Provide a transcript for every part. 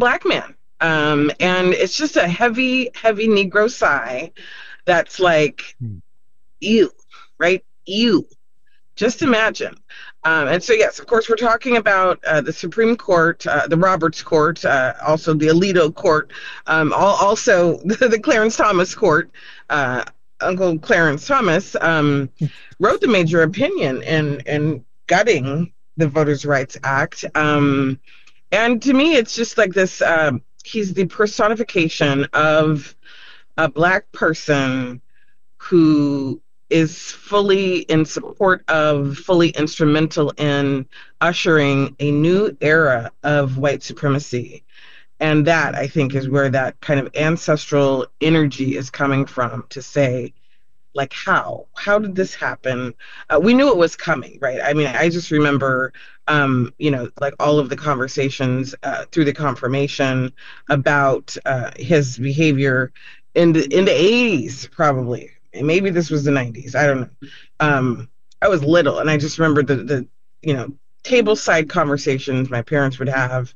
Black man. And it's just a heavy, heavy Negro sigh that's like, Hmm. ew, right? Ew. Just imagine. And so, yes, of course, we're talking about the Supreme Court, the Roberts Court, also the Alito Court, also the Clarence Thomas Court. Uh, Uncle Clarence Thomas wrote the major opinion in gutting the Voters' Rights Act. And to me, it's just like this he's the personification of a Black person who is fully in support of, fully instrumental in ushering a new era of white supremacy. And that, I think, is where that kind of ancestral energy is coming from to say, like, how did this happen? We knew it was coming, right? I mean, I just remember like all of the conversations through the confirmation about his behavior in the 80s, probably. And maybe this was the 90s, I don't know. I was little, and I just remember the you know table side conversations my parents would have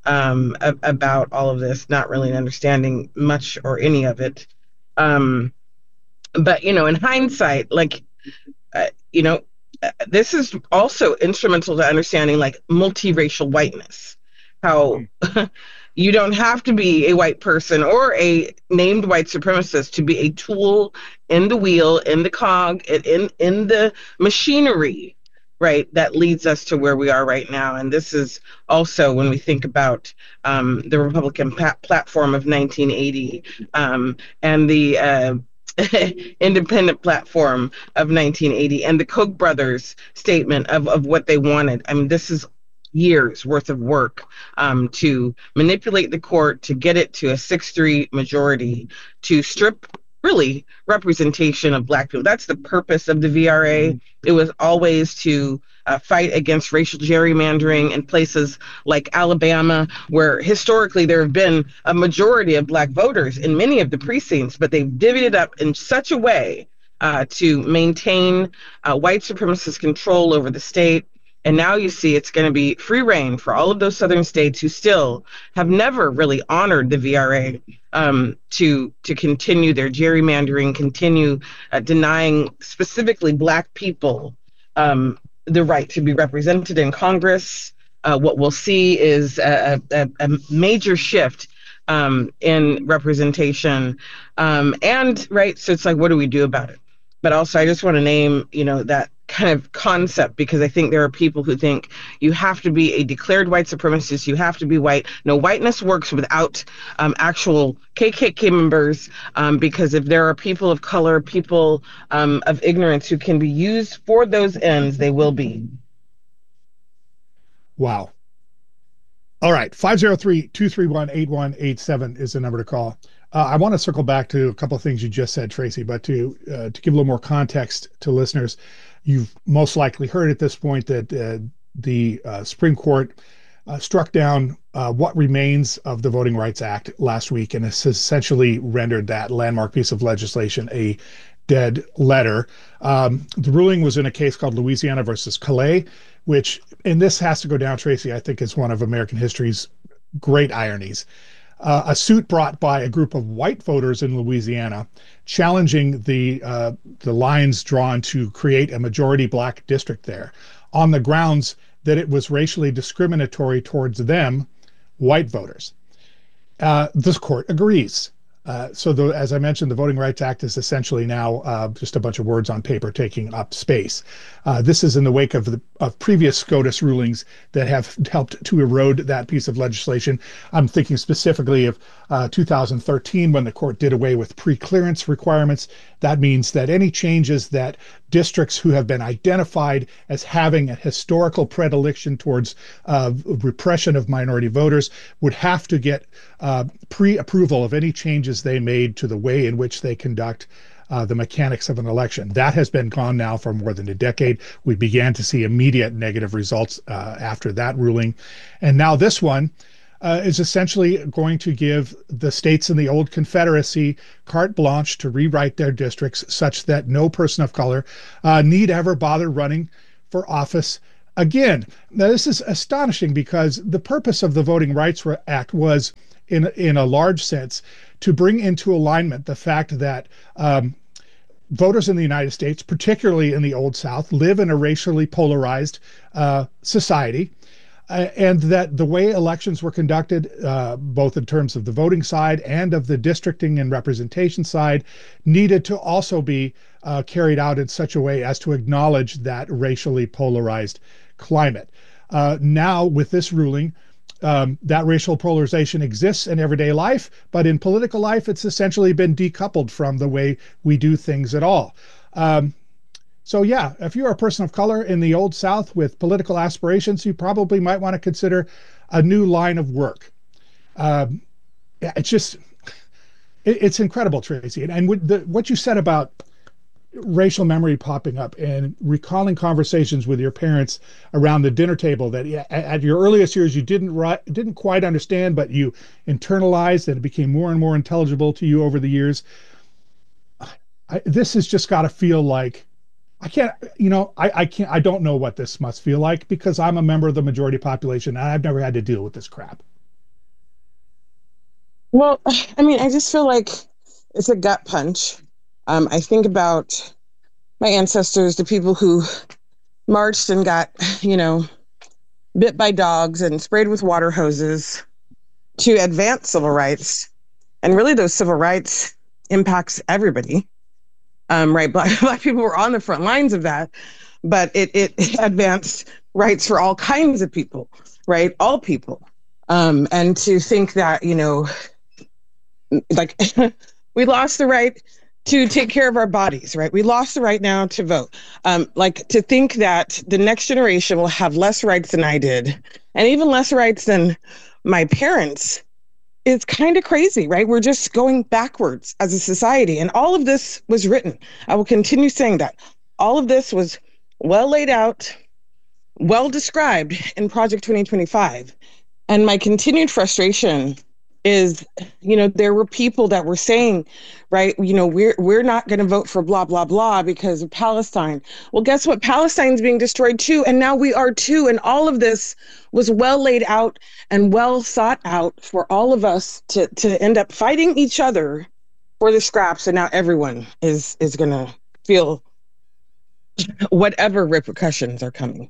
about all of this, not really understanding much or any of it. um but in hindsight, like, uh, you know this is also instrumental to understanding, like, multiracial whiteness, how you don't have to be a white person or a named white supremacist to be a tool in the wheel, in the cog, in the machinery, right, that leads us to where we are right now. And this is also when we think about the Republican platform of 1980, and the independent platform of 1980, and the Koch brothers statement of what they wanted. I mean, this is years worth of work to manipulate the court to get it to a 6-3 majority, to strip, really, representation of Black people. That's the purpose of the VRA. It was always to fight against racial gerrymandering in places like Alabama, where historically there have been a majority of Black voters in many of the precincts, but they've divvied it up in such a way to maintain white supremacist control over the state. And now you see it's going to be free reign for all of those southern states who still have never really honored the VRA, to continue their gerrymandering, continue denying specifically Black people the right to be represented in Congress. What we'll see is a major shift in representation. And right, so it's like, what do we do about it? But also, I just want to name, that kind of concept, because I think there are people who think you have to be a declared white supremacist, you have to be white. No, whiteness works without actual KKK members, because if there are people of color, people of ignorance who can be used for those ends, they will be. Wow. All right. 503-231-8187 is the number to call. I want to circle back to a couple of things you just said, Tracy, but to give a little more context to listeners, you've most likely heard at this point that the Supreme Court struck down what remains of the Voting Rights Act last week, and has essentially rendered that landmark piece of legislation a dead letter. The ruling was in a case called Louisiana versus Calais, which, and this has to go down, Tracy, I think is one of American history's great ironies. A suit brought by a group of white voters in Louisiana challenging the lines drawn to create a majority Black district there on the grounds that it was racially discriminatory towards them, white voters. This court agrees. As I mentioned, the Voting Rights Act is essentially now just a bunch of words on paper taking up space. This is in the wake of previous SCOTUS rulings that have helped to erode that piece of legislation. I'm thinking specifically of 2013, when the court did away with pre-clearance requirements. That means that any changes that districts who have been identified as having a historical predilection towards repression of minority voters would have to get pre-approval of any changes they made to the way in which they conduct the mechanics of an election. That has been gone now for more than a decade. We began to see immediate negative results after that ruling. And now this one is essentially going to give the states in the old Confederacy carte blanche to rewrite their districts such that no person of color need ever bother running for office Again, now this is astonishing because the purpose of the Voting Rights Act was, in a large sense, to bring into alignment the fact that voters in the United States, particularly in the Old South, live in a racially polarized society, and that the way elections were conducted, both in terms of the voting side and of the districting and representation side, needed to also be carried out in such a way as to acknowledge that racially polarized climate. Now, with this ruling, that racial polarization exists in everyday life, but in political life, it's essentially been decoupled from the way we do things at all. So yeah, if you're a person of color in the Old South with political aspirations, you probably might want to consider a new line of work. It's just, it's incredible, Tracy. And what you said about racial memory popping up and recalling conversations with your parents around the dinner table that at your earliest years you didn't quite understand, but you internalized, and it became more and more intelligible to you over the years. This has just got to feel like, I can't, I don't know what this must feel like because I'm a member of the majority population and I've never had to deal with this crap. Well, I mean, I just feel like it's a gut punch. I think about my ancestors, the people who marched and got, bit by dogs and sprayed with water hoses to advance civil rights. And really those civil rights impacts everybody. Right, black people were on the front lines of that, but it advanced rights for all kinds of people, right? All people. And to think that, like we lost the right to take care of our bodies, right? We lost the right now to vote. Like to think that the next generation will have less rights than I did, and even less rights than my parents, it's kind of crazy, right? We're just going backwards as a society. And all of this was written. I will continue saying that. All of this was well laid out, well described in Project 2025. And my continued frustration is, there were people that were saying, right, we're not going to vote for blah, blah, blah because of Palestine. Well, guess what? Palestine's being destroyed too. And now we are too. And all of this was well laid out and well thought out for all of us to end up fighting each other for the scraps. And now everyone is going to feel whatever repercussions are coming.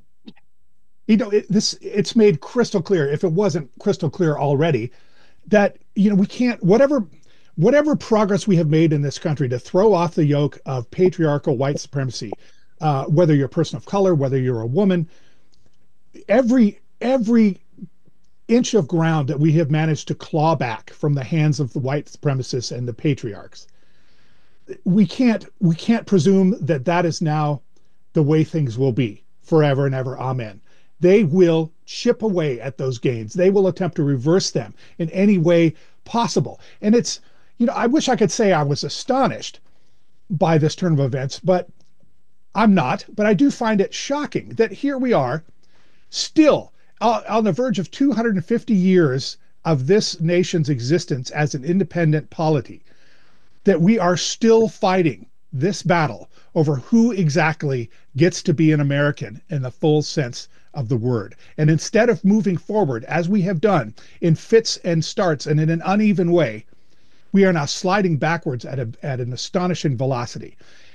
It's made crystal clear, if it wasn't crystal clear already, that we can't, whatever progress we have made in this country to throw off the yoke of patriarchal white supremacy, whether you're a person of color, whether you're a woman, every inch of ground that we have managed to claw back from the hands of the white supremacists and the patriarchs, we can't presume that that is now the way things will be forever and ever. Amen. They will chip away at those gains. They will attempt to reverse them in any way possible. And it's, I wish I could say I was astonished by this turn of events, but I'm not. But I do find it shocking that here we are still on the verge of 250 years of this nation's existence as an independent polity, that we are still fighting this battle over who exactly gets to be an American in the full sense of the word. And instead of moving forward, as we have done in fits and starts and in an uneven way, we are now sliding backwards at an astonishing velocity.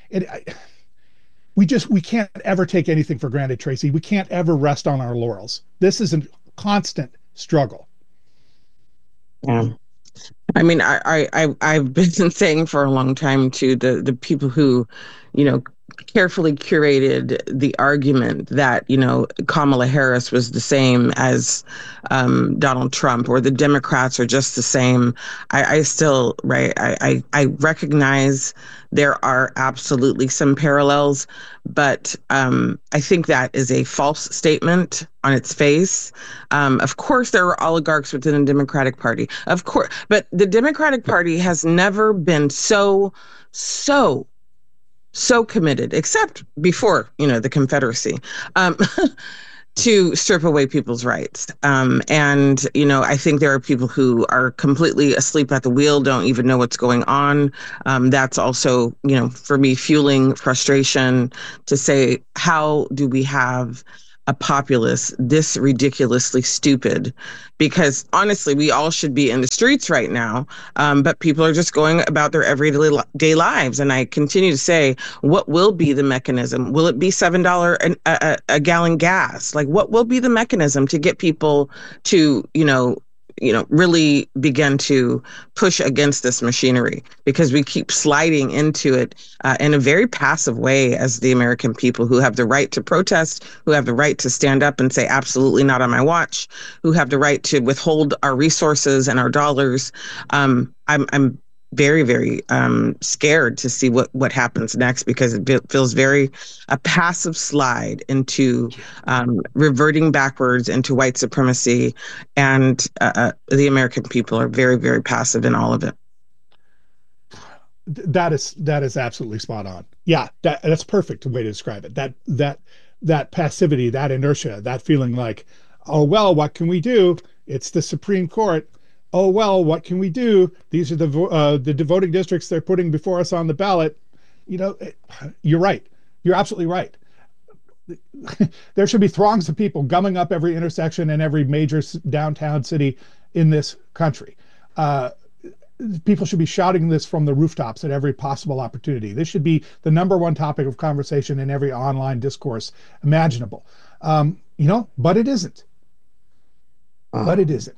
We can't ever take anything for granted, Tracy. We can't ever rest on our laurels. This is a constant struggle. Yeah. I mean, I've been saying for a long time to the people who, carefully curated the argument that, Kamala Harris was the same as Donald Trump, or the Democrats are just the same. I still, right, I recognize there are absolutely some parallels, but I think that is a false statement on its face. Of course, there are oligarchs within the Democratic Party, of course, but the Democratic Party has never been so committed, except before, the Confederacy, to strip away people's rights. And, I think there are people who are completely asleep at the wheel, don't even know what's going on. That's also, for me, fueling frustration to say, how do we have a populace this ridiculously stupid, because honestly, we all should be in the streets right now, but people are just going about their everyday lives. And I continue to say, what will be the mechanism? Will it be $7 a gallon gas? Like, what will be the mechanism to get people to, really begin to push against this machinery? Because we keep sliding into it in a very passive way as the American people, who have the right to protest, who have the right to stand up and say, absolutely not on my watch, who have the right to withhold our resources and our dollars. I'm very, very scared to see what happens next, because it feels very a passive slide into reverting backwards into white supremacy, and the American people are very, very passive in all of it. That is absolutely spot on. Yeah, that's a perfect way to describe it. That passivity, that inertia, that feeling like, oh well, what can we do? It's the Supreme Court. Oh well, what can we do? These are the voting districts they're putting before us on the ballot. You're right. You're absolutely right. There should be throngs of people gumming up every intersection in every major downtown city in this country. People should be shouting this from the rooftops at every possible opportunity. This should be the number one topic of conversation in every online discourse imaginable. But it isn't. But it isn't.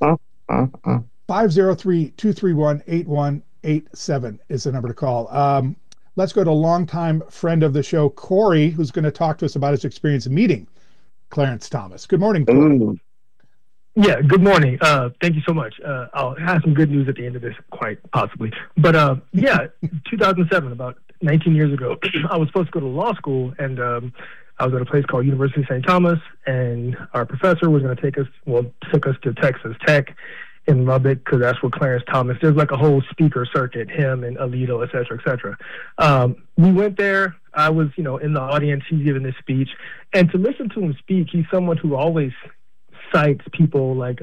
503-231-8187 is the number to call. Let's go to longtime friend of the show, Corey, who's going to talk to us about his experience meeting Clarence Thomas. Good morning, Corey. Ooh. Yeah, good morning. Thank you so much. I'll have some good news at the end of this, quite possibly. But 2007, about 19 years ago, I was supposed to go to law school, and I was at a place called University of St. Thomas, and our professor was going to took us to Texas Tech in Lubbock, because that's where Clarence Thomas, there's like a whole speaker circuit, him and Alito, et cetera, et cetera. We went there. I was, in the audience. He's giving this speech. And to listen to him speak, he's someone who always cites people like,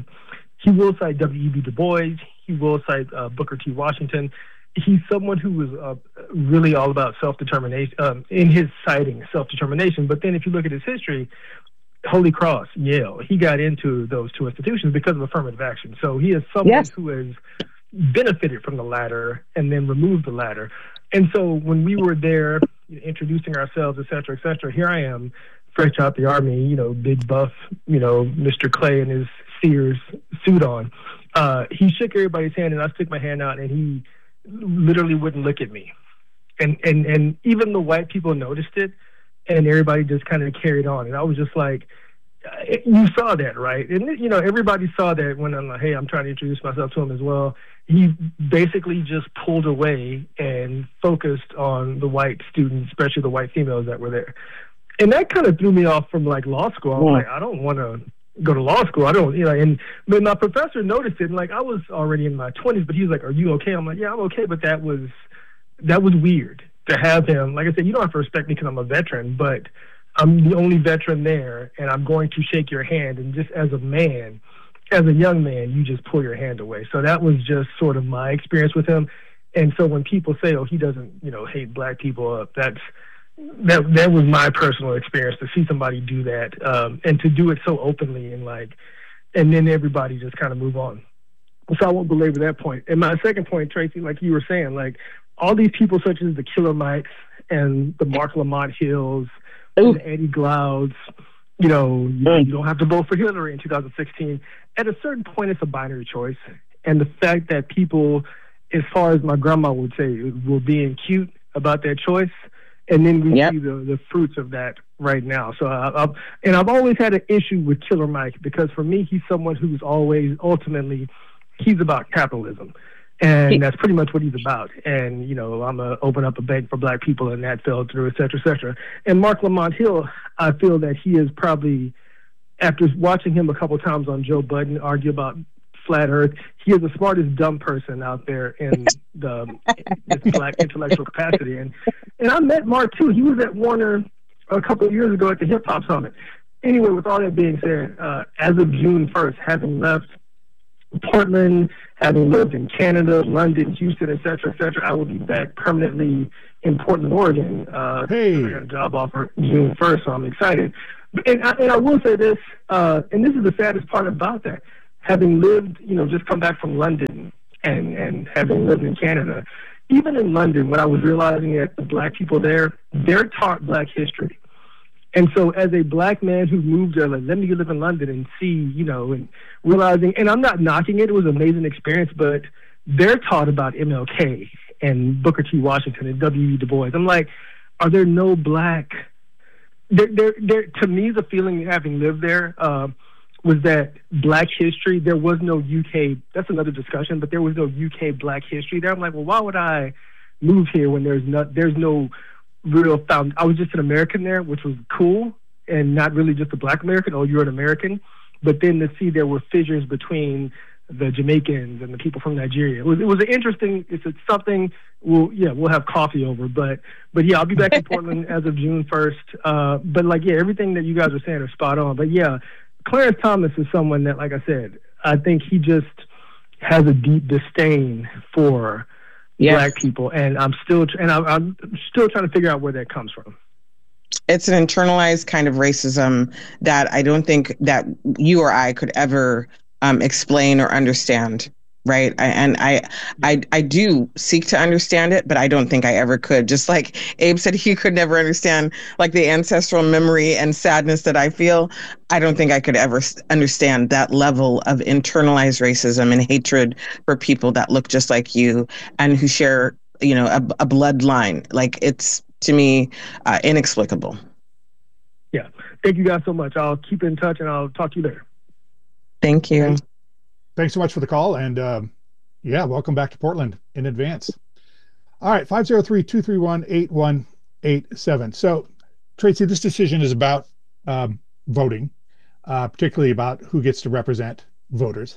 he will cite W.E.B. Du Bois. He will cite Booker T. Washington. He's someone who was really all about self-determination, in his citing self-determination. But then if you look at his history, Holy Cross, Yale, he got into those two institutions because of affirmative action. So he is someone who has benefited from the latter and then removed the latter. And so when we were there introducing ourselves, et cetera, here I am, fresh out the Army, big buff, Mr. Clay in his Sears suit on. He shook everybody's hand, and I stuck my hand out, and he literally wouldn't look at me. And even the white people noticed it, and everybody just kind of carried on. And I was just like, you saw that, right? And, everybody saw that when I'm like, hey, I'm trying to introduce myself to him as well. He basically just pulled away and focused on the white students, especially the white females that were there. And that kind of threw me off from like law school. I was like, I don't want to go to law school. I don't, but my professor noticed it. And like, I was already in my 20s, but he was like, are you okay? I'm like, yeah, I'm okay. But that was weird to have him. Like I said, you don't have to respect me because I'm a veteran, but I'm the only veteran there, and I'm going to shake your hand. And just as a man, as a young man, you just pull your hand away. So that was just sort of my experience with him. And so when people say, oh, he doesn't, hate black people, that was my personal experience, to see somebody do that, and to do it so openly, and then everybody just kind of move on. So I won't belabor that point. And my second point, Tracy, like you were saying, like all these people such as the Killer Mikes and the Marc Lamont Hills and the Eddie Glauds, you don't have to vote for Hillary in 2016. At a certain point, it's a binary choice. And the fact that people, as far as my grandma would say, were being cute about their choice, and then we see the fruits of that right now. So I've always had an issue with Killer Mike, because for me, he's someone who's always ultimately, he's about capitalism. And that's pretty much what he's about. And, I'm going to open up a bank for black people, and that fell through, et cetera, et cetera. And Marc Lamont Hill, I feel that he is probably, after watching him a couple of times on Joe Budden argue about flat earth, he is the smartest dumb person out there in this black intellectual capacity. And I met Mark, too. He was at Warner a couple of years ago at the Hip Hop Summit. Anyway, with all that being said, as of June 1st, having left Portland, having lived in Canada, London, Houston, et cetera, I will be back permanently in Portland, Oregon. I got a job offer June 1st, so I'm excited. And I will say this, and this is the saddest part about that. Having lived, just come back from London and having lived in Canada, even in London, what I was realizing that the black people there, they're taught black history. And so as a black man who moved there, like, let me live in London and see, and realizing, and I'm not knocking it, it was an amazing experience, but they're taught about MLK and Booker T. Washington and W.E. Du Bois. I'm like, are there no black... to me, the feeling having lived there was that black history, there was no UK, that's another discussion, but there was no UK black history there. I'm like, well, why would I move here when there's no real found? I was just an American there, which was cool, and not really just a black American. Oh, you're an American. But then to see there were fissures between the Jamaicans and the people from Nigeria. It was an interesting, it's something we'll have coffee over, but yeah, I'll be back in Portland as of June 1st. But everything that you guys are saying are spot on. But yeah, Clarence Thomas is someone that, like I said, I think he just has a deep disdain for black people, and I'm still trying to figure out where that comes from. It's an internalized kind of racism that I don't think that you or I could ever explain or understand. Right. I do seek to understand it, but I don't think I ever could. Just like Abe said, he could never understand like the ancestral memory and sadness that I feel. I don't think I could ever understand that level of internalized racism and hatred for people that look just like you and who share, a bloodline. Like, it's, to me, inexplicable. Yeah. Thank you guys so much. I'll keep in touch and I'll talk to you later. Thank you. Thanks so much for the call. And welcome back to Portland in advance. All right, 503-231-8187. So, Tracy, this decision is about voting, particularly about who gets to represent voters.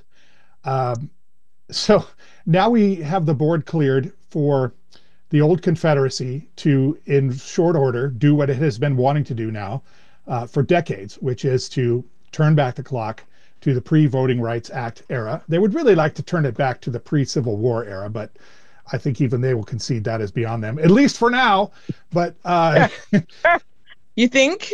So now we have the board cleared for the old Confederacy to, in short order, do what it has been wanting to do now for decades, which is to turn back the clock to the pre-Voting Rights Act era. They would really like to turn it back to the pre-Civil War era, but I think even they will concede that is beyond them, at least for now. But you think?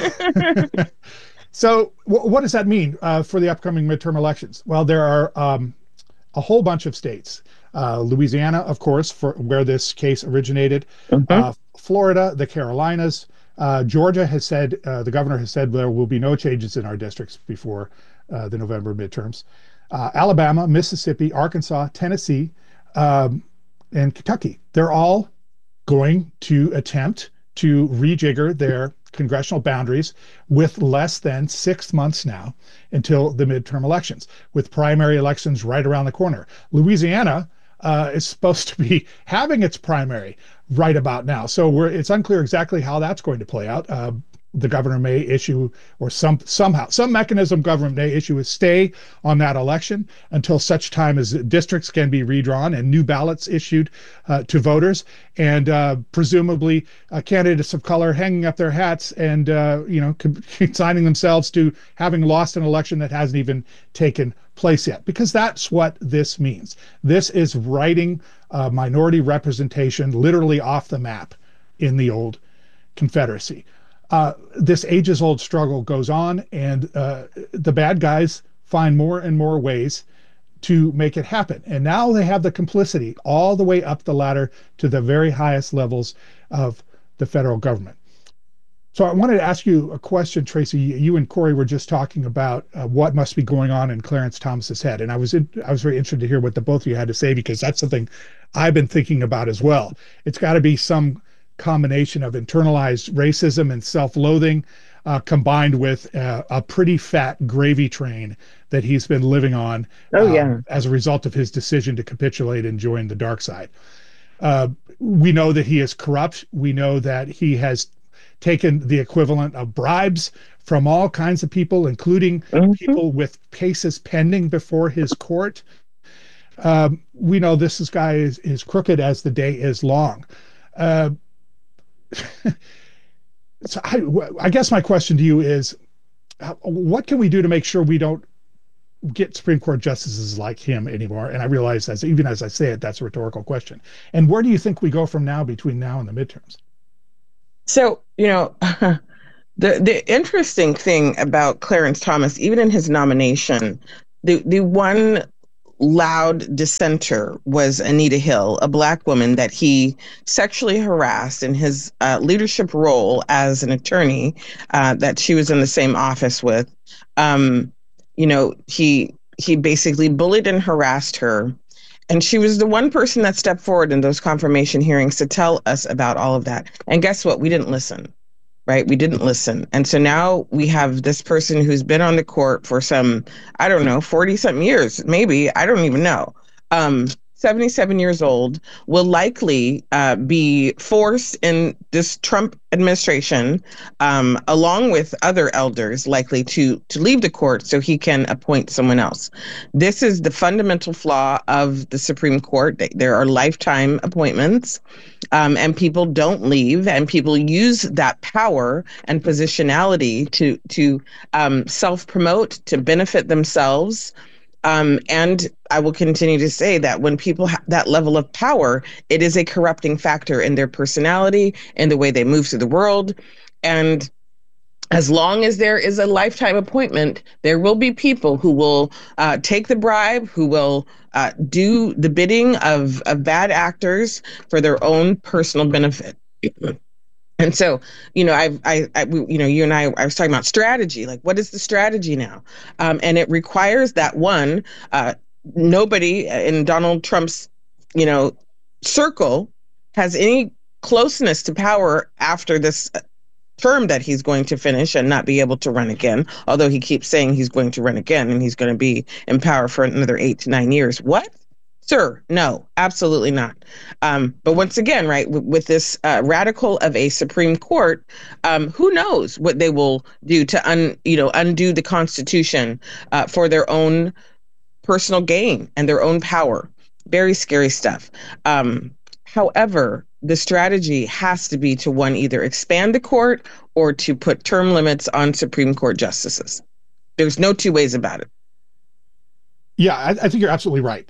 So what does that mean for the upcoming midterm elections? Well, there are a whole bunch of states. Louisiana, of course, where this case originated. Florida, the Carolinas. Georgia has said, the governor has said there will be no changes in our districts before the November midterms. Alabama, Mississippi, Arkansas, Tennessee, and Kentucky. They're all going to attempt to rejigger their congressional boundaries with less than 6 months now until the midterm elections, with primary elections right around the corner. Louisiana is supposed to be having its primary right about now. So it's unclear exactly how that's going to play out. The governor may issue, or some mechanism government may issue a stay on that election until such time as districts can be redrawn and new ballots issued to voters, and presumably candidates of color hanging up their hats and consigning themselves to having lost an election that hasn't even taken place yet, because that's what this means. This is writing minority representation literally off the map in the old Confederacy. This ages-old struggle goes on, and the bad guys find more and more ways to make it happen. And now they have the complicity all the way up the ladder to the very highest levels of the federal government. So I wanted to ask you a question, Tracy. You and Corey were just talking about what must be going on in Clarence Thomas's head, and I was very interested to hear what the both of you had to say, because that's something I've been thinking about as well. It's got to be some combination of internalized racism and self-loathing combined with a pretty fat gravy train that he's been living on as a result of his decision to capitulate and join the dark side. We know that he is corrupt. We know that he has taken the equivalent of bribes from all kinds of people, including people with cases pending before his court. We know this guy is crooked as the day is long. So I guess my question to you is, what can we do to make sure we don't get Supreme Court justices like him anymore? And I realize, even as I say it, that's a rhetorical question. And where do you think we go from now, between now and the midterms? So, The interesting thing about Clarence Thomas, even in his nomination, the one loud dissenter was Anita Hill, a Black woman that he sexually harassed in his leadership role as an attorney that she was in the same office with. He basically bullied and harassed her. And she was the one person that stepped forward in those confirmation hearings to tell us about all of that. And guess what? We didn't listen, right? We didn't listen. And so now we have this person who's been on the court for some, I don't know, 40 something years, maybe, I don't even know. 77 years old, will likely be forced in this Trump administration, along with other elders, likely to leave the court so he can appoint someone else. This is the fundamental flaw of the Supreme Court. There are lifetime appointments, and people don't leave, and people use that power and positionality to self-promote, to benefit themselves. And I will continue to say that when people have that level of power, it is a corrupting factor in their personality and the way they move through the world. And as long as there is a lifetime appointment, there will be people who will take the bribe, who will do the bidding of bad actors for their own personal benefit. And so, you know, you and I was talking about strategy. Like, what is the strategy now? And it requires that one, nobody in Donald Trump's, circle has any closeness to power after this term that he's going to finish and not be able to run again. Although he keeps saying he's going to run again and he's going to be in power for another 8 to 9 years. What? Sir, no, absolutely not. But once again, right, with this radical of a Supreme Court, who knows what they will do to undo the Constitution for their own personal gain and their own power. Very scary stuff. However, the strategy has to be to, one, either expand the court or to put term limits on Supreme Court justices. There's no two ways about it. Yeah, I think you're absolutely right.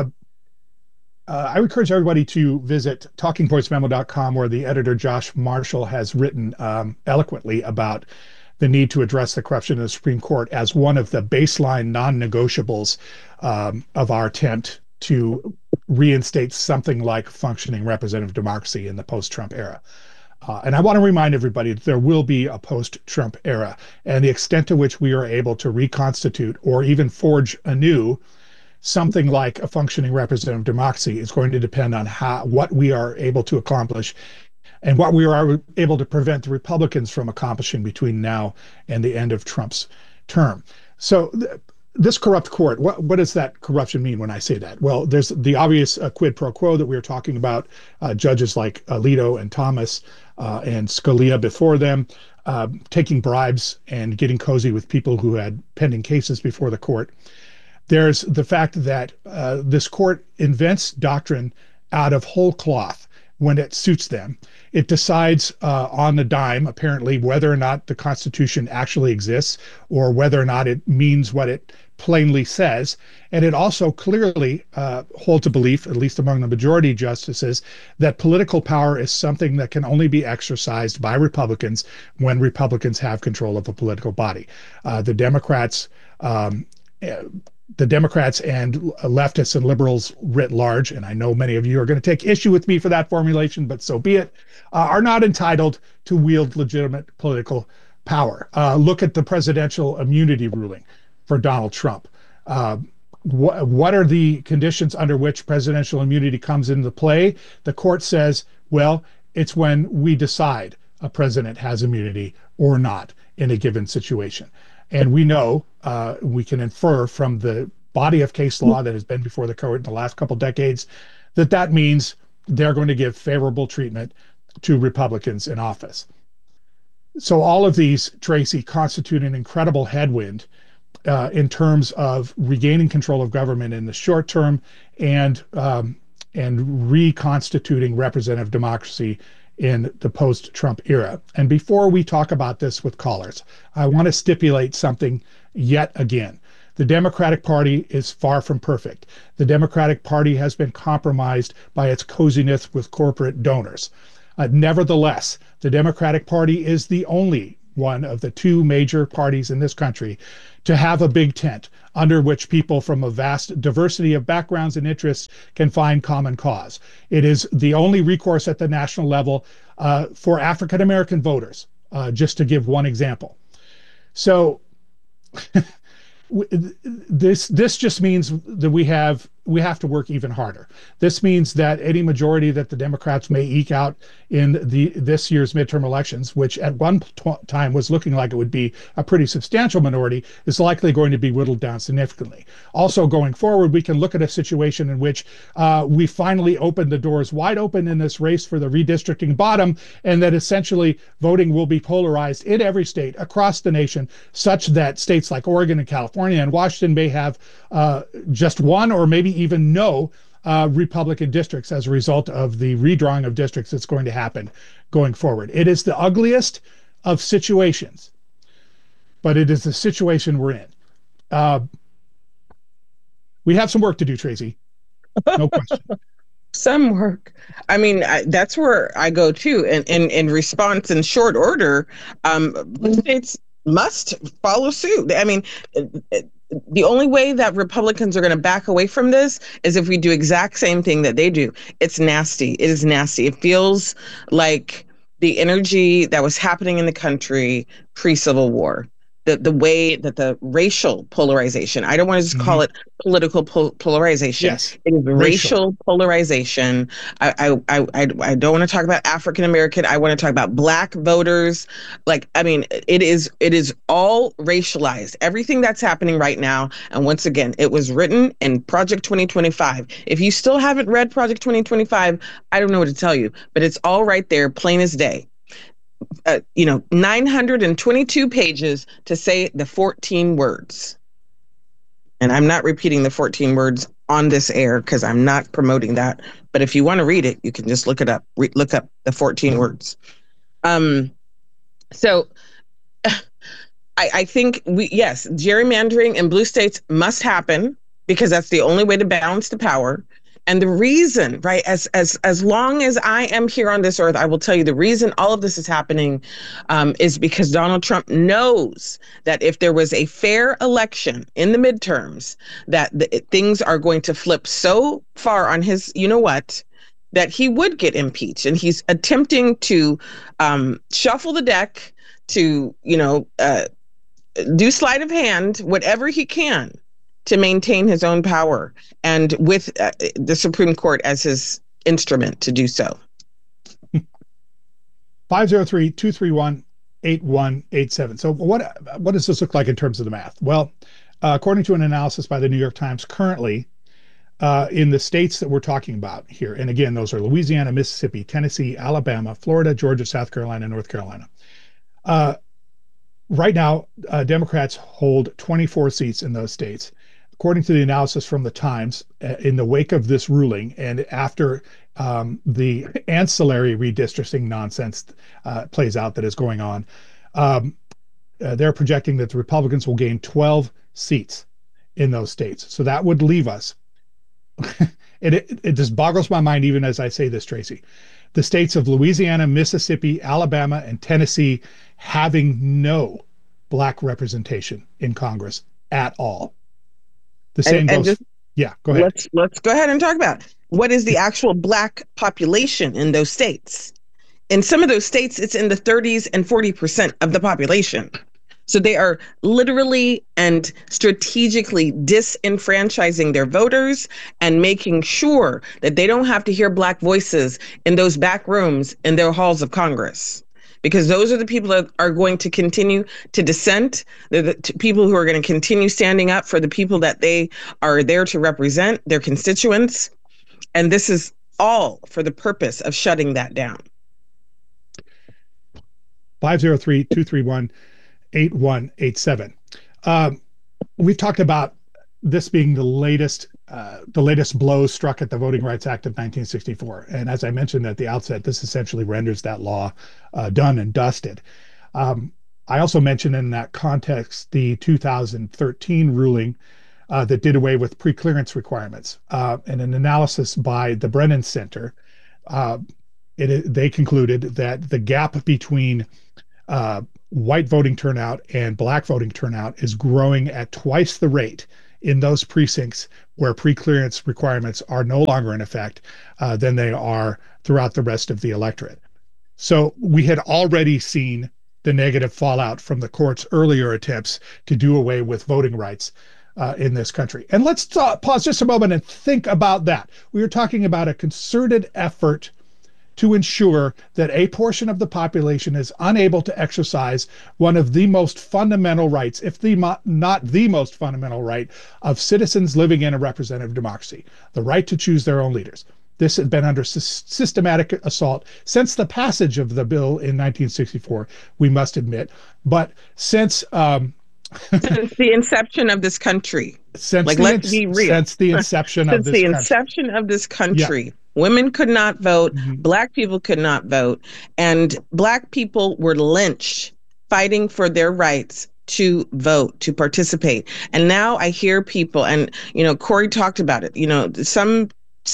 I would encourage everybody to visit talkingpointsmemo.com, where the editor Josh Marshall has written eloquently about the need to address the corruption in the Supreme Court as one of the baseline non-negotiables of our attempt to reinstate something like functioning representative democracy in the post-Trump era. And I want to remind everybody that there will be a post-Trump era, and the extent to which we are able to reconstitute or even forge anew something like a functioning representative democracy is going to depend on what we are able to accomplish and what we are able to prevent the Republicans from accomplishing between now and the end of Trump's term. So this corrupt court, what does that corruption mean when I say that? Well, there's the obvious quid pro quo that we were talking about, judges like Alito and Thomas and Scalia before them, taking bribes and getting cozy with people who had pending cases before the court. There's the fact that this court invents doctrine out of whole cloth when it suits them. It decides on a dime, apparently, whether or not the Constitution actually exists or whether or not it means what it plainly says. And it also clearly holds a belief, at least among the majority justices, that political power is something that can only be exercised by Republicans when Republicans have control of a political body. The Democrats and leftists and liberals writ large, and I know many of you are going to take issue with me for that formulation, but so be it, are not entitled to wield legitimate political power. Look at the presidential immunity ruling for Donald Trump. What are the conditions under which presidential immunity comes into play? The court says, well, it's when we decide a president has immunity or not in a given situation. And we know, we can infer from the body of case law that has been before the court in the last couple decades, that means they're going to give favorable treatment to Republicans in office. So all of these, Tracy, constitute an incredible headwind in terms of regaining control of government in the short term and reconstituting representative democracy in the post-Trump era. And before we talk about this with callers, I want to stipulate something yet again. The Democratic Party is far from perfect. The Democratic Party has been compromised by its coziness with corporate donors. Nevertheless, the Democratic Party is the only one of the two major parties in this country to have a big tent under which people from a vast diversity of backgrounds and interests can find common cause. It is the only recourse at the national level for African American voters, just to give one example. So this just means that we have to work even harder. This means that any majority that the Democrats may eke out in this year's midterm elections, which at one time was looking like it would be a pretty substantial minority, is likely going to be whittled down significantly. Also, going forward, we can look at a situation in which we finally opened the doors wide open in this race for the redistricting bottom, and that essentially voting will be polarized in every state across the nation, such that states like Oregon and California and Washington may have just one or maybe even no Republican districts as a result of the redrawing of districts that's going to happen going forward. It is the ugliest of situations, but it is the situation we're in. We have some work to do, Tracy. No question. Some work. I mean, that's where I go to. And in response, in short order, states must follow suit. I mean, the only way that Republicans are going to back away from this is if we do exact same thing that they do. It's nasty. It is nasty. It feels like the energy that was happening in the country pre-Civil War. The way that the racial polarization, I don't want to just call it political polarization. Yes, it is racial polarization. I don't want to talk about African American. I want to talk about Black voters. Like, I mean, it is all racialized. Everything that's happening right now. And once again, it was written in Project 2025. If you still haven't read Project 2025, I don't know what to tell you, but it's all right there, plain as day. 922 pages to say the 14 words. And I'm not repeating the 14 words on this air because I'm not promoting that. But if you want to read it, you can just look it up. Look up the 14 words. So I think yes, gerrymandering in blue states must happen because that's the only way to balance the power. And the reason, right, as long as I am here on this earth, I will tell you the reason all of this is happening is because Donald Trump knows that if there was a fair election in the midterms, that things are going to flip so far on his, you know what, that he would get impeached. And he's attempting to shuffle the deck, to, do sleight of hand, whatever he can, to maintain his own power, and with the Supreme Court as his instrument to do so. 503-231-8187. So what does this look like in terms of the math? Well, according to an analysis by the New York Times, currently in the states that we're talking about here, and again, those are Louisiana, Mississippi, Tennessee, Alabama, Florida, Georgia, South Carolina, North Carolina. Right now, Democrats hold 24 seats in those states. According to the analysis from the Times, in the wake of this ruling and after the ancillary redistricting nonsense plays out that is going on, they're projecting that the Republicans will gain 12 seats in those states. So that would leave us, it just boggles my mind even as I say this, Tracy, the states of Louisiana, Mississippi, Alabama, and Tennessee having no Black representation in Congress at all. The same goes. Yeah, go ahead. Let's go ahead and talk about what is the actual Black population in those states. In some of those states, it's in the 30s and 40% of the population. So they are literally and strategically disenfranchising their voters and making sure that they don't have to hear Black voices in those back rooms in their halls of Congress. Because those are the people that are going to continue to dissent. They're the people who are going to continue standing up for the people that they are there to represent, their constituents. And this is all for the purpose of shutting that down. 503-231-8187. We've talked about this being the latest blow struck at the Voting Rights Act of 1964. And as I mentioned at the outset, this essentially renders that law done and dusted. I also mentioned in that context the 2013 ruling that did away with preclearance requirements. And an analysis by the Brennan Center, they concluded that the gap between white voting turnout and black voting turnout is growing at twice the rate in those precincts where pre-clearance requirements are no longer in effect than they are throughout the rest of the electorate. So we had already seen the negative fallout from the court's earlier attempts to do away with voting rights in this country. And let's pause just a moment and think about that. We are talking about a concerted effort to ensure that a portion of the population is unable to exercise one of the most fundamental rights, if not the most fundamental right, of citizens living in a representative democracy, the right to choose their own leaders. This has been under systematic assault since the passage of the bill in 1964, we must admit. But since since the inception of this country, let's be real. Since the inception of this country. Since the inception of this country, women could not vote, Black people could not vote, and Black people were lynched fighting for their rights to vote, to participate. And now I hear people, and Corey talked about it. Some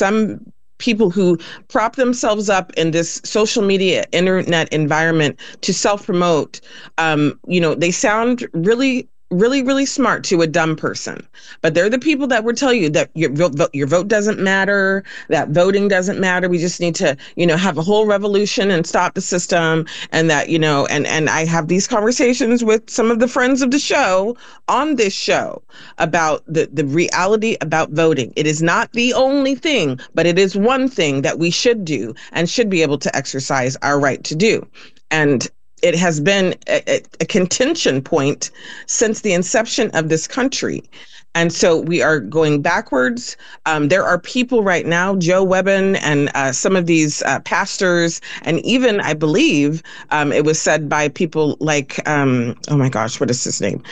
people who prop themselves up in this social media internet environment to self-promote, they sound really, really, really smart to a dumb person. But they're the people that will tell you that your vote doesn't matter, that voting doesn't matter. We just need to, have a whole revolution and stop the system. And that, and I have these conversations with some of the friends of the show on this show about the reality about voting. It is not the only thing, but it is one thing that we should do and should be able to exercise our right to do. And it has been a contention point since the inception of this country. And so we are going backwards. There are people right now, Joe Webbin and some of these pastors, and even I believe it was said by people like, oh my gosh, what is his name?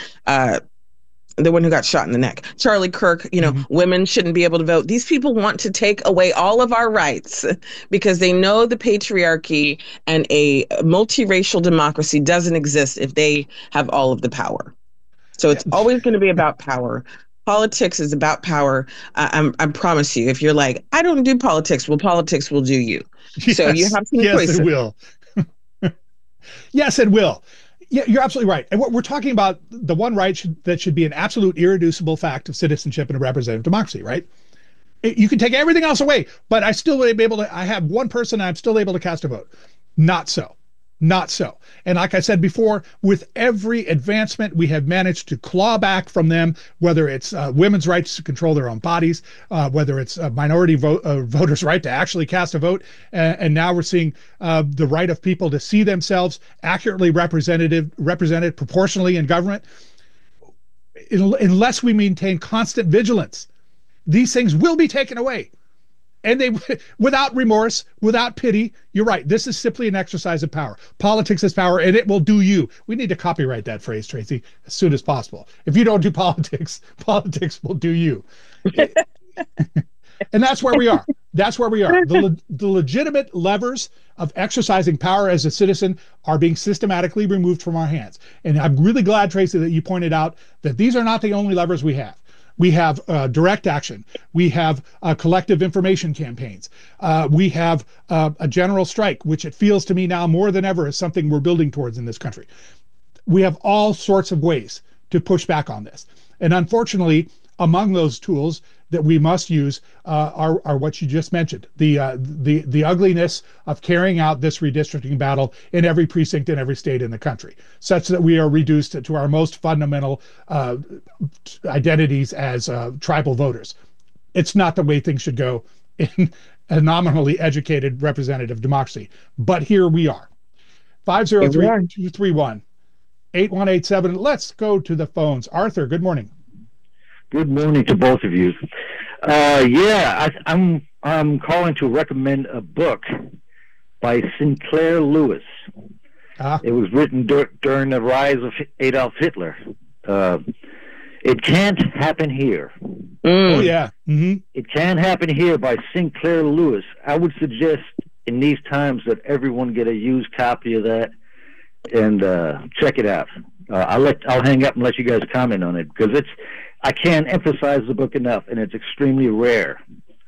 The one who got shot in the neck, Charlie Kirk, women shouldn't be able to vote. These people want to take away all of our rights because they know the patriarchy and a multiracial democracy doesn't exist if they have all of the power. So it's always going to be about power. Politics is about power. I promise you, if you're like, I don't do politics, well, politics will do you. Yes, so you have some choices. Yes, it will. Yes, it will. Yeah, you're absolutely right. And what we're talking about, the one right that should be an absolute irreducible fact of citizenship in a representative democracy, right? You can take everything else away, but I still will be able to, I have one person, I'm still able to cast a vote. Not so. Not so. And like I said before, with every advancement, we have managed to claw back from them, whether it's women's rights to control their own bodies, whether it's minority voters' right to actually cast a vote. And now we're seeing the right of people to see themselves accurately represented proportionally in government. Unless we maintain constant vigilance, these things will be taken away. And they, without remorse, without pity, you're right. This is simply an exercise of power. Politics is power, and it will do you. We need to copyright that phrase, Tracy, as soon as possible. If you don't do politics, politics will do you. And that's where we are. That's where we are. The legitimate levers of exercising power as a citizen are being systematically removed from our hands. And I'm really glad, Tracy, that you pointed out that these are not the only levers we have. We have direct action. We have collective information campaigns. We have a general strike, which it feels to me now more than ever is something we're building towards in this country. We have all sorts of ways to push back on this. And unfortunately, among those tools that we must use are what you just mentioned, the ugliness of carrying out this redistricting battle in every precinct in every state in the country, such that we are reduced to our most fundamental identities as tribal voters. It's not the way things should go in a nominally educated representative democracy. But here we are. 503-231-8187. Let's go to the phones. Arthur, good morning. Good morning to both of you. I'm calling to recommend a book by Sinclair Lewis. It was written during the rise of Adolf Hitler. It Can't Happen Here. Oh, yeah. Mm-hmm. It Can't Happen Here by Sinclair Lewis. I would suggest in these times that everyone get a used copy of that and check it out. I'll hang up and let you guys comment on it because I can't emphasize the book enough, and it's extremely rare.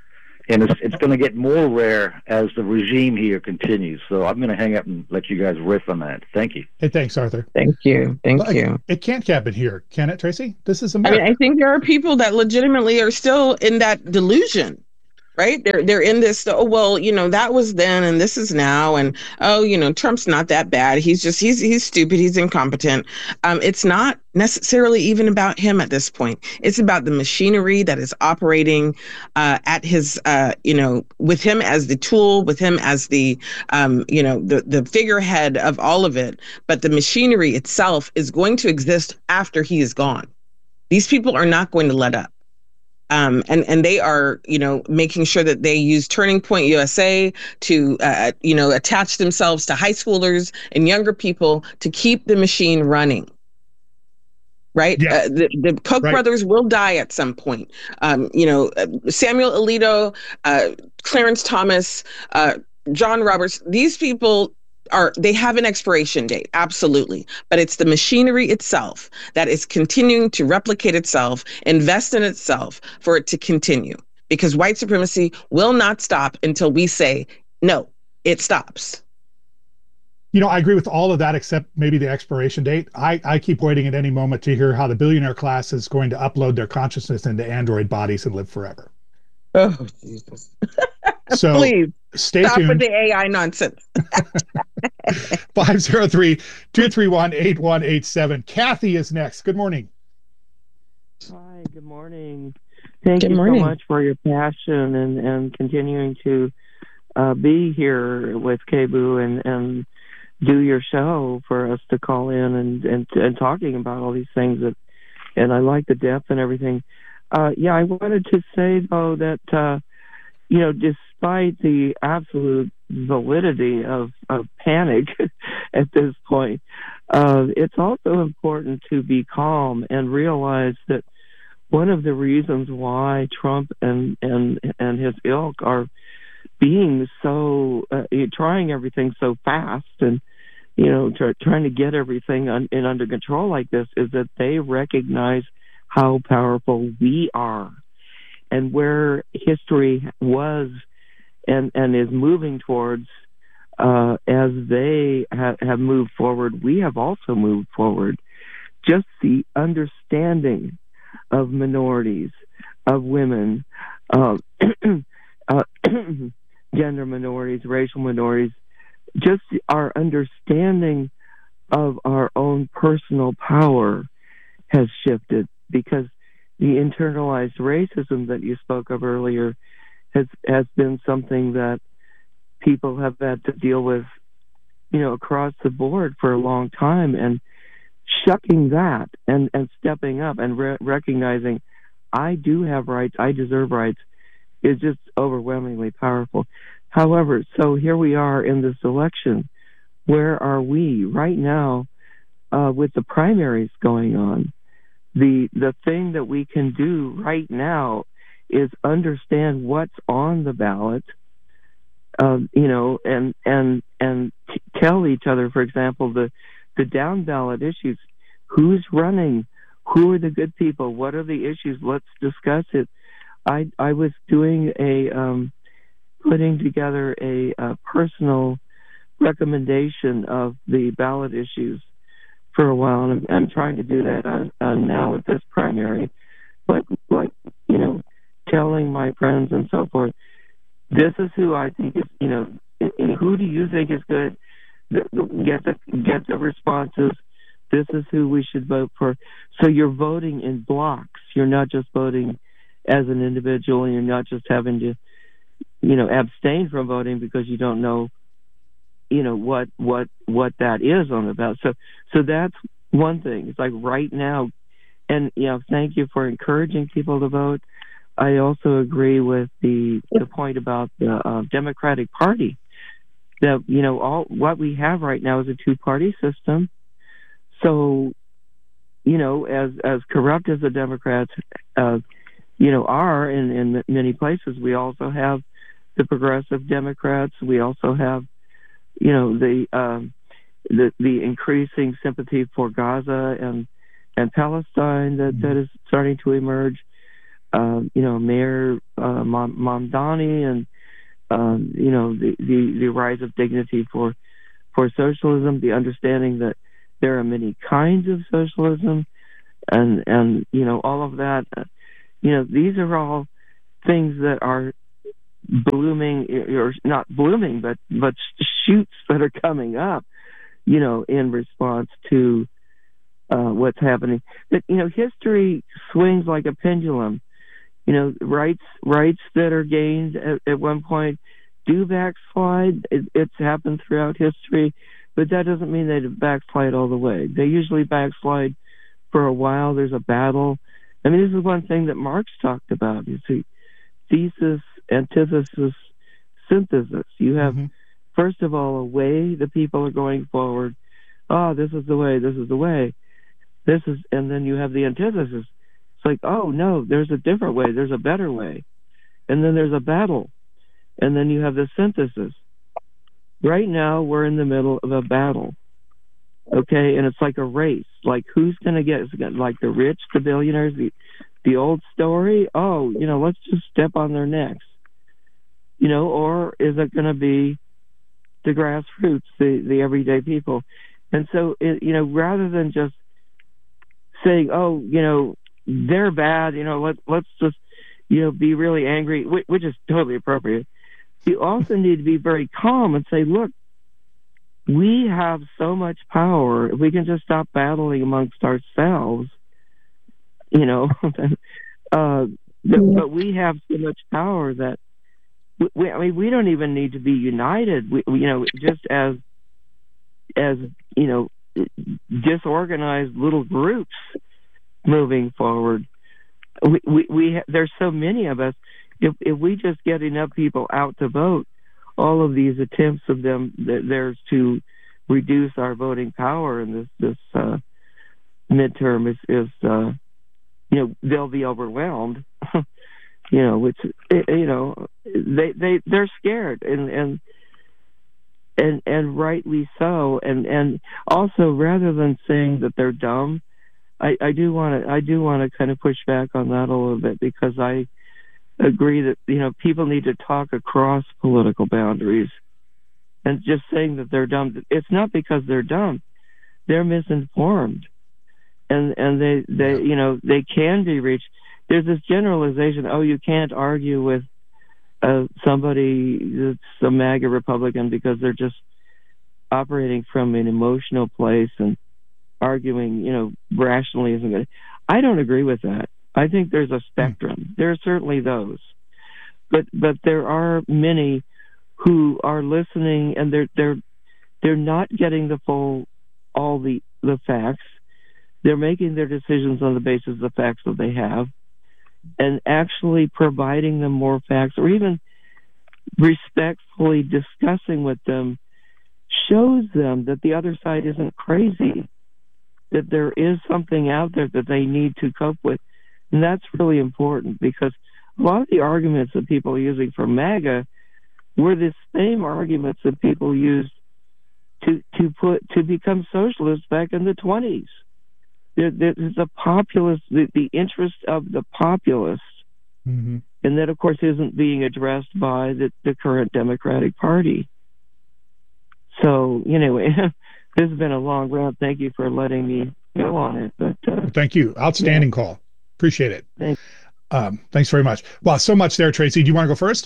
and it's going to get more rare as the regime here continues. So I'm going to hang up and let you guys riff on that. Thank you. Hey, thanks, Arthur. Thank you. Thank you. It can't happen here, can it, Tracy? This is America. I mean, I think there are people that legitimately are still in that delusion, right? They're in this, oh, well, that was then and this is now. And, oh, Trump's not that bad. He's stupid. He's incompetent. It's not necessarily even about him at this point. It's about the machinery that is operating at his, with him as the tool, with him as the figurehead of all of it. But the machinery itself is going to exist after he is gone. These people are not going to let up. And they are, making sure that they use Turning Point USA to, attach themselves to high schoolers and younger people to keep the machine running. Right? Yeah. The Koch brothers will die at some point. Samuel Alito, Clarence Thomas, John Roberts, these people they have an expiration date, absolutely. But it's the machinery itself that is continuing to replicate itself, invest in itself for it to continue. Because white supremacy will not stop until we say, no, it stops. I agree with all of that, except maybe the expiration date. I keep waiting at any moment to hear how the billionaire class is going to upload their consciousness into android bodies and live forever. Oh, Jesus. So please stay stop tuned. with the AI nonsense. 503-231-8187. Kathy is next. Good morning. Hi, good morning. Thank you so much for your passion and continuing to be here with KBOO and do your show for us to call in and talking about all these things and I like the depth and everything. I wanted to say though that despite the absolute validity of panic at this point, it's also important to be calm and realize that one of the reasons why Trump and his ilk are being so trying everything so fast and trying to get everything under control like this is that they recognize how powerful we are and where history was and is moving towards. As they have moved forward, we have also moved forward. Just the understanding of minorities, of women, gender minorities, racial minorities, just our understanding of our own personal power has shifted because the internalized racism that you spoke of earlier has been something that people have had to deal with, across the board for a long time, and shucking that and stepping up and recognizing I do have rights, I deserve rights, is just overwhelmingly powerful. However, so here we are in this election. Where are we right now with the primaries going on? The thing that we can do right now is understand what's on the ballot, and tell each other, for example, the down ballot issues. Who's running? Who are the good people? What are the issues? Let's discuss it. I was doing putting together a personal recommendation of the ballot issues for a while, and I'm trying to do that now with this primary. But telling my friends and so forth, this is who I think is, who do you think is good? Get the responses. This is who we should vote for. So you're voting in blocks. You're not just voting as an individual, and you're not just having to, abstain from voting because you don't know, what that is on the ballot. So that's one thing. It's like right now, and thank you for encouraging people to vote. I also agree with the point about the Democratic Party. That all what we have right now is a two-party system. So, as corrupt as the Democrats, are in many places, we also have the progressive Democrats. We also have, the increasing sympathy for Gaza and Palestine that is starting to emerge. Mayor Mamdani, and the rise of dignity for socialism, the understanding that there are many kinds of socialism, and all of that. These are all things that are blooming, or not blooming, but shoots that are coming up, in response to what's happening. But history swings like a pendulum. Rights that are gained at one point do backslide. It's happened throughout history, but that doesn't mean they backslide all the way. They usually backslide for a while. There's a battle. I mean, this is one thing that Marx talked about. You see, thesis, antithesis, synthesis. You have, first of all, a way the people are going forward. Oh, this is the way. This is the way. And then you have the antithesis. It's like, oh no, there's a different way. There's a better way. And then there's a battle. And then you have the synthesis. Right now, we're in the middle of a battle. Okay, and it's like a race. Like, who's going to get, like the rich, the billionaires, the old story? Oh, let's just step on their necks. Or is it going to be the grassroots, the everyday people? And so, rather than just saying, oh, they're bad, let's just, be really angry, which is totally appropriate. You also need to be very calm and say, look, we have so much power. If we can just stop battling amongst ourselves, but we have so much power that we don't even need to be united. Just as disorganized little groups moving forward. There's so many of us. If we just get enough people out to vote, all of these attempts of them there's to reduce our voting power in this midterm is they'll be overwhelmed. Which they're scared and rightly so. And also, rather than saying that they're dumb, I do want to kind of push back on that a little bit, because I agree that people need to talk across political boundaries. And just saying that they're dumb, it's not because they're dumb, they're misinformed, and they can be reached. There's this generalization, oh, you can't argue with somebody that's a MAGA Republican because they're just operating from an emotional place and arguing, rationally isn't good. I don't agree with that. I think there's a spectrum. There are certainly those, but there are many who are listening, and they're not getting all the facts. They're making their decisions on the basis of the facts that they have, and actually providing them more facts, or even respectfully discussing with them, shows them that the other side isn't crazy, that there is something out there that they need to cope with. And that's really important, because a lot of the arguments that people are using for MAGA were the same arguments that people used to become socialists back in the 20s. There's a populist, the interest of the populace, and that, of course, isn't being addressed by the current Democratic Party. So, anyway, this has been a long rant. Thank you for letting me go on it. But thank you. Outstanding call. Appreciate it. Thanks very much. Wow, so much there, Tracy. Do you want to go first?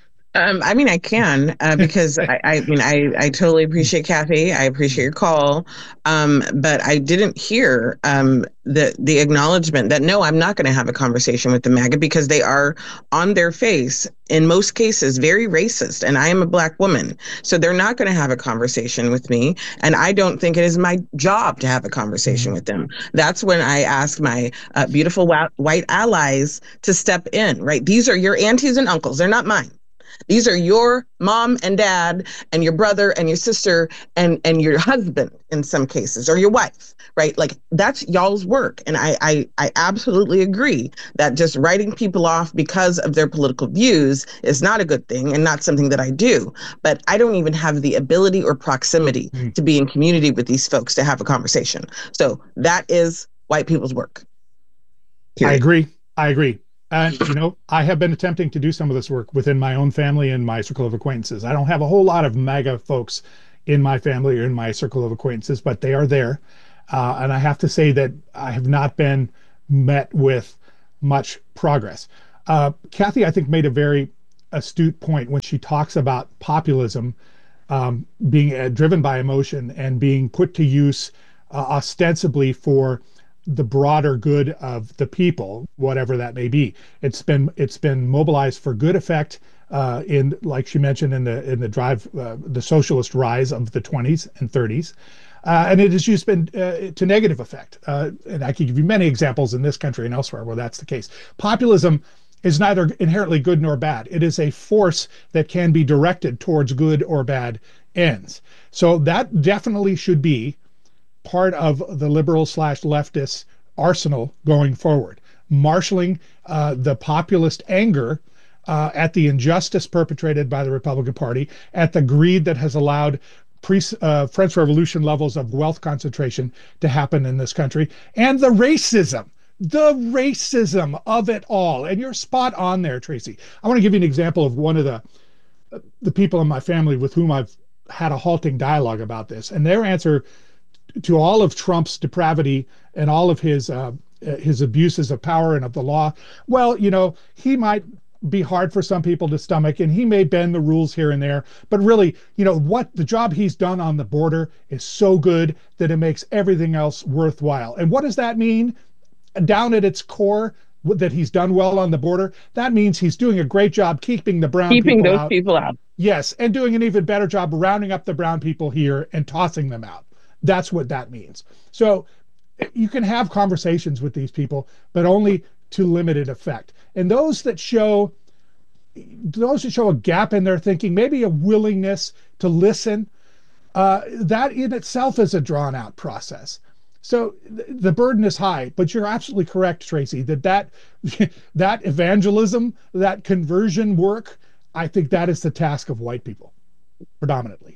I can, because I totally appreciate Kathy. I appreciate your call. But I didn't hear the acknowledgement that, no, I'm not going to have a conversation with the MAGA, because they are on their face, in most cases, very racist. And I am a Black woman. So they're not going to have a conversation with me. And I don't think it is my job to have a conversation with them. That's when I ask my beautiful white allies to step in, right? These are your aunties and uncles. They're not mine. These are your mom and dad and your brother and your sister and your husband in some cases, or your wife, right? Like, that's y'all's work. And I absolutely agree that just writing people off because of their political views is not a good thing, and not something that I do. But I don't even have the ability or proximity to be in community with these folks to have a conversation. So that is white people's work. Period. I agree. And, I have been attempting to do some of this work within my own family and my circle of acquaintances. I don't have a whole lot of MAGA folks in my family or in my circle of acquaintances, but they are there. And I have to say that I have not been met with much progress. Kathy, I think, made a very astute point when she talks about populism being driven by emotion and being put to use ostensibly for the broader good of the people, whatever that may be. It's been mobilized for good effect in, like she mentioned, in the socialist rise of the 20s and 30s. And it has just been to negative effect. And I can give you many examples in this country and elsewhere where that's the case. Populism is neither inherently good nor bad. It is a force that can be directed towards good or bad ends. So that definitely should be part of the liberal/leftist arsenal going forward, marshaling the populist anger at the injustice perpetrated by the Republican Party, at the greed that has allowed French Revolution levels of wealth concentration to happen in this country, and the racism of it all. And you're spot on there, Tracy. I want to give you an example of one of the people in my family with whom I've had a halting dialogue about this, and their answer to all of Trump's depravity and all of his abuses of power and of the law. Well, he might be hard for some people to stomach, and he may bend the rules here and there, but really, what the job he's done on the border is so good that it makes everything else worthwhile. And what does that mean? Down at its core, that he's done well on the border, that means he's doing a great job keeping those people out. Yes, and doing an even better job rounding up the brown people here and tossing them out. That's what that means. So you can have conversations with these people, but only to limited effect. And those that show a gap in their thinking, maybe a willingness to listen, that in itself is a drawn out process. So the burden is high, but you're absolutely correct, Tracy, that evangelism, that conversion work, I think that is the task of white people, predominantly.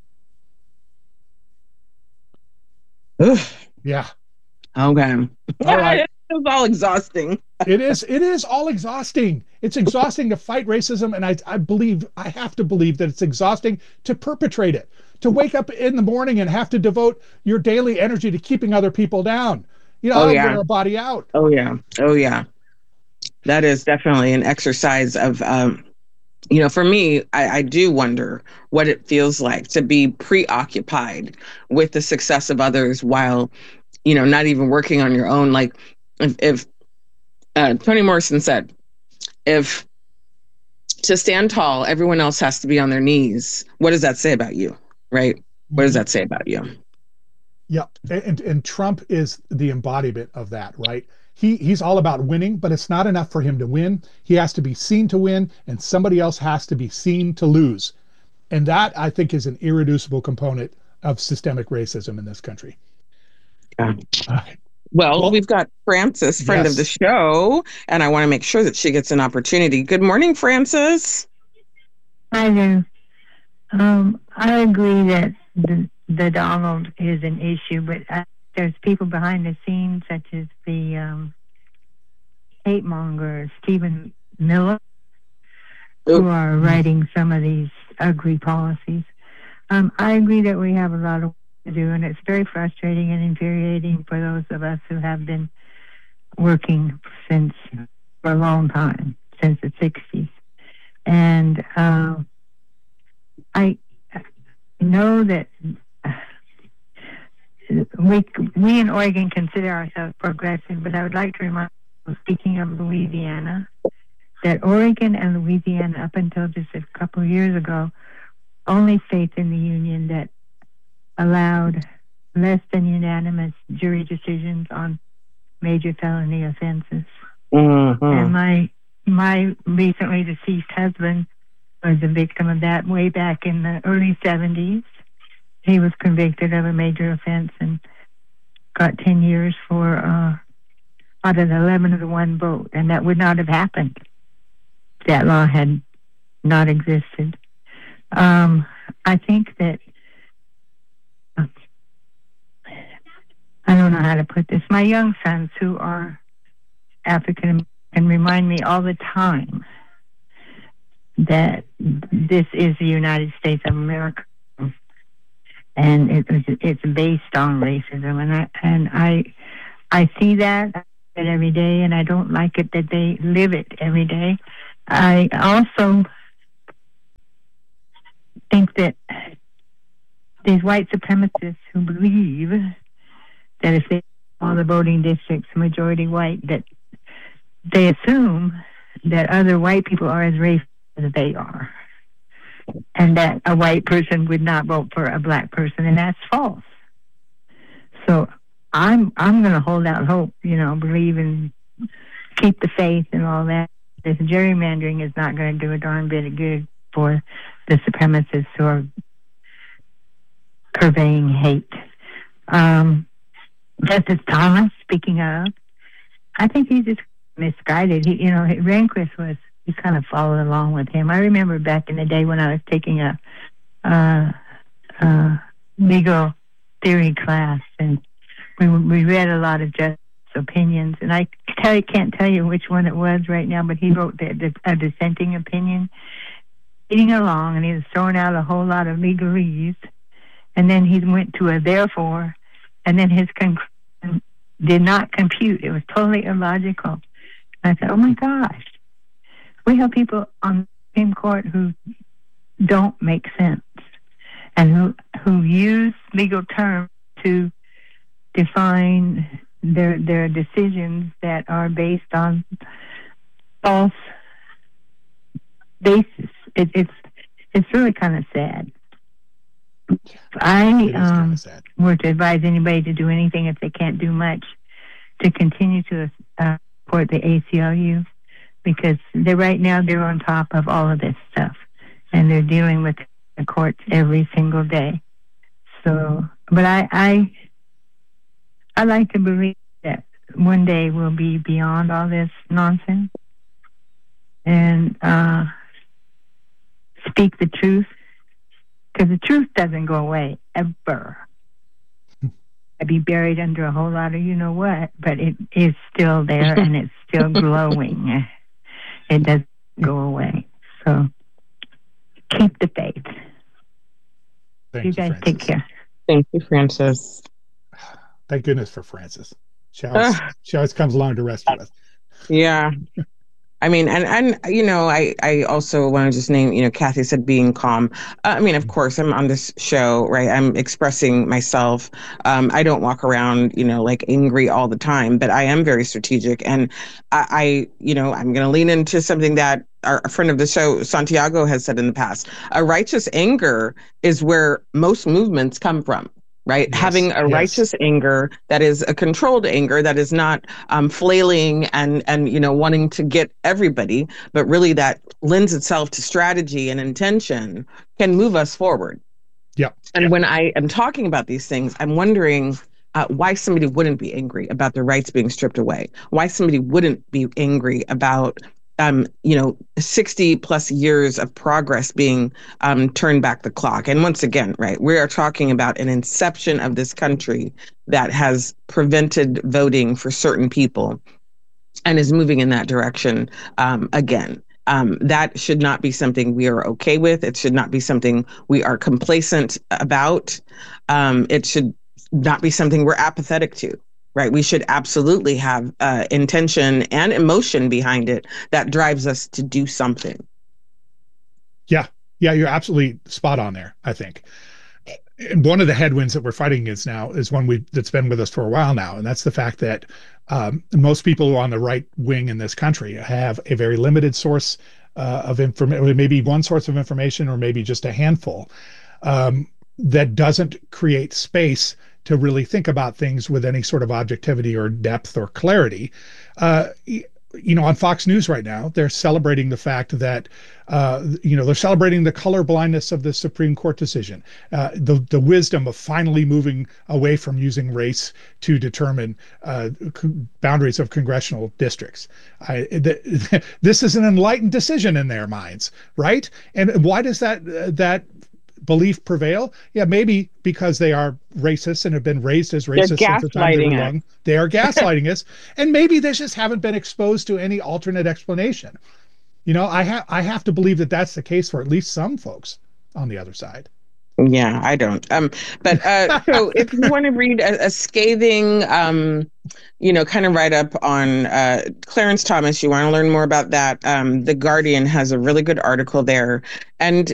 Oof. Yeah. Okay. All right. It's all exhausting. It is all exhausting. It's exhausting to fight racism, and I have to believe that it's exhausting to perpetrate it. To wake up in the morning and have to devote your daily energy to keeping other people down. Wear a body out. Oh yeah. That is definitely an exercise of for me, I do wonder what it feels like to be preoccupied with the success of others while, not even working on your own. Like if Toni Morrison said, if to stand tall, everyone else has to be on their knees, what does that say about you? Right? What does that say about you? Yeah. And Trump is the embodiment of that, right? He's all about winning, but it's not enough for him to win. He has to be seen to win, and somebody else has to be seen to lose. And that, I think, is an irreducible component of systemic racism in this country. Yeah. Well, we've got Frances, friend of the show, and I want to make sure that she gets an opportunity. Good morning, Frances. Hi there. I agree that the Donald is an issue, but there's people behind the scenes, such as the hate monger Stephen Miller, who are writing some of these ugly policies. I agree that we have a lot of work to do, and it's very frustrating and infuriating for those of us who have been working for a long time, since the 60s. And I know that we in Oregon consider ourselves progressive, but I would like to remind you, speaking of Louisiana, that Oregon and Louisiana, up until just a couple of years ago, only states in the Union that allowed less than unanimous jury decisions on major felony offenses. Mm-hmm. And my recently deceased husband was a victim of that way back in the early 70s. He was convicted of a major offense and got 10 years for out of 11 to 1 vote, and that would not have happened if that law had not existed. I think that I don't know how to put this. My young sons, who are African and remind me all the time that this is the United States of America, and it's based on racism, and I see that every day, and I don't like it that they live it every day. I also think that these white supremacists who believe that if they all the voting districts majority white, that they assume that other white people are as racist as they are, and that a white person would not vote for a black person, and that's false. So I'm going to hold out hope, believe in, keep the faith and all that. This gerrymandering is not going to do a darn bit of good for the supremacists who are purveying hate. Justice Thomas, speaking of, I think he's just misguided. Rehnquist he kind of followed along with him. I remember back in the day when I was taking a legal theory class, and we read a lot of Justice opinions, and I can't tell you which one it was right now, but he wrote a dissenting opinion, reading along, and he was throwing out a whole lot of legalese, and then he went to a therefore, and then his conclusion did not compute. It was totally illogical. I said, oh my gosh, we have people on the Supreme Court who don't make sense, and who use legal terms to define their decisions that are based on false basis. It's really kind of sad. If I were to advise anybody to do anything, if they can't do much, to continue to support the ACLU, because right now they're on top of all of this stuff, and they're dealing with the courts every single day. So, but I like to believe that one day we'll be beyond all this nonsense and speak the truth, because the truth doesn't go away ever. I'd be buried under a whole lot of what, but it is still there and it's still glowing. It doesn't go away. So keep the faith. You guys take care. Thank you, Frances. Thank goodness for Frances. She always comes along to rescue us. Yeah. I mean, and I also want to just name, Kathy said being calm. Of course, I'm on this show, right? I'm expressing myself. I don't walk around, like angry all the time, but I am very strategic. And I'm going to lean into something that a friend of the show, Santiago, has said in the past. A righteous anger is where most movements come from. Right. Yes, having a righteous anger that is a controlled anger, that is not flailing and wanting to get everybody, but really that lends itself to strategy and intention, can move us forward. Yeah. And when I am talking about these things, I'm wondering why somebody wouldn't be angry about their rights being stripped away, why somebody wouldn't be angry about 60 plus years of progress being turned back the clock. And once again, right, we are talking about an inception of this country that has prevented voting for certain people and is moving in that direction again. That should not be something we are okay with. It should not be something we are complacent about. It should not be something we're apathetic to. Right. We should absolutely have intention and emotion behind it that drives us to do something. Yeah, you're absolutely spot on there, I think. And one of the headwinds that we're fighting against now is one that's been with us for a while now. And that's the fact that most people on the right wing in this country have a very limited source of information, maybe one source of information, or maybe just a handful that doesn't create space to really think about things with any sort of objectivity or depth or clarity. On Fox News right now, they're celebrating the fact that, they're celebrating the color blindness of the Supreme Court decision, the wisdom of finally moving away from using race to determine boundaries of congressional districts. This is an enlightened decision in their minds, right? And why does that belief prevail? Yeah, maybe because they are racist and have been raised as racist since the time they were young. They are gaslighting us, and maybe they just haven't been exposed to any alternate explanation. You know, I have to believe that that's the case for at least some folks on the other side. Yeah, I don't. But so if you want to read a scathing, kind of write up on Clarence Thomas, you want to learn more about that. The Guardian has a really good article there. And